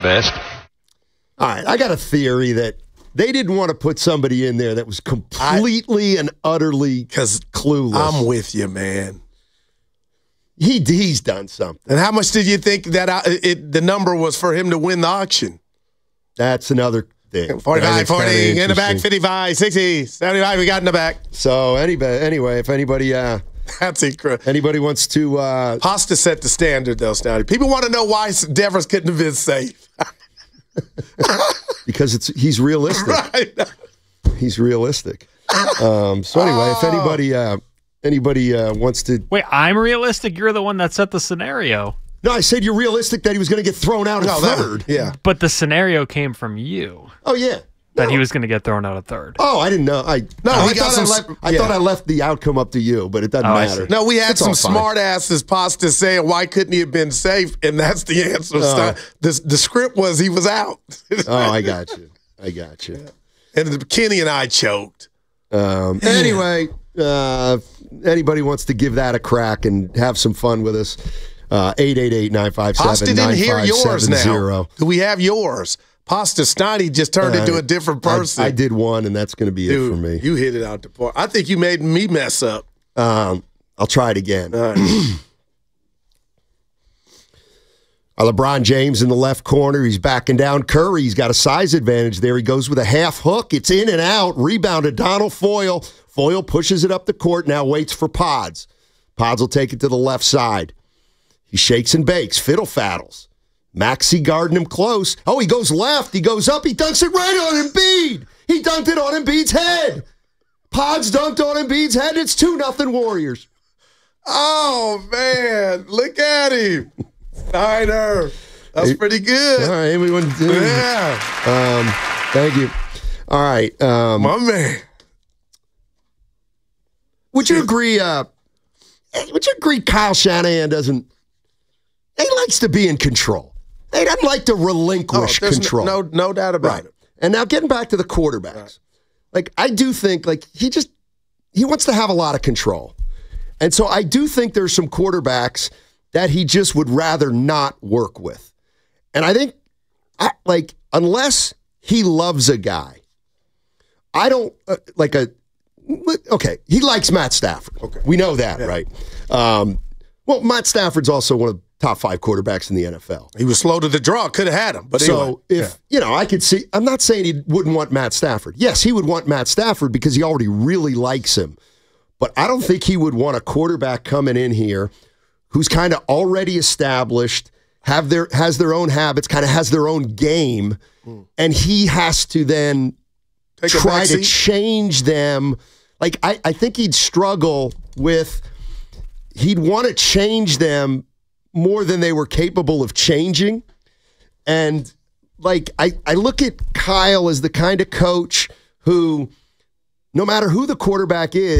Best. All right, I got a theory that they didn't want to put somebody in there that was completely and utterly clueless. I'm with you, man. He's done something. And how much did you think that the number was for him to win the auction? That's another thing. 45, 40, in the back, 55, 60, 75, we got in the back. So anyway, if anybody that's incredible. Anybody wants to Pasta set the standard though, Snotty. People want to know why Devers couldn't have been safe. Because he's realistic. Right. He's realistic. So anyway, if anybody wants to wait, I'm realistic. You're the one that set the scenario. No, I said you're realistic that he was going to get thrown out at third. Yeah, but the scenario came from you. Oh yeah, that he was going to get thrown out at third. Oh, I didn't know. I thought I left the outcome up to you, but it doesn't matter. No, we had some smart asses Pasta saying why couldn't he have been safe, and that's the answer. The script was he was out. I got you. And Kenny and I choked. Anyway, anybody wants to give that a crack and have some fun with us, 888-957-9570. Pasta didn't hear yours now. Do we have yours? Pasta Snotty just turned into a different person. I did one, and that's going to be it for me. You hit it out the park. I think you made me mess up. I'll try it again. All right. LeBron James in the left corner. He's backing down Curry. He's got a size advantage there. He goes with a half hook. It's in and out. Rebounded Donald Foyle. Foyle pushes it up the court, now waits for Pods. Pods will take it to the left side. He shakes and bakes. Fiddle faddles. Maxey guarding him close. Oh, he goes left. He goes up. He dunks it right on Embiid. He dunked it on Embiid's head. Pods dunked on Embiid's head. It's 2-0 Warriors. Oh, man. Look at him. Snyder. That's pretty good. All right. Everyone, yeah. Thank you. All right. My man. Would you agree? Kyle Shanahan doesn't? He likes to be in control. He doesn't like to relinquish control. No doubt about it. And now getting back to the quarterbacks, I do think he wants to have a lot of control, and so I do think there's some quarterbacks that he just would rather not work with, and I think unless he loves a guy, I don't Okay, he likes Matt Stafford. Okay, we know that, right? Well, Matt Stafford's also one of the top 5 quarterbacks in the NFL. He was slow to the draw, could have had him. But so I could see, I'm not saying he wouldn't want Matt Stafford. Yes, he would want Matt Stafford because he already really likes him. But I don't think he would want a quarterback coming in here who's kind of already established, has their own habits, kind of has their own game, and he has to then try to change them. I think he'd struggle with, he'd want to change them more than they were capable of changing. And I look at Kyle as the kind of coach who, no matter who the quarterback is,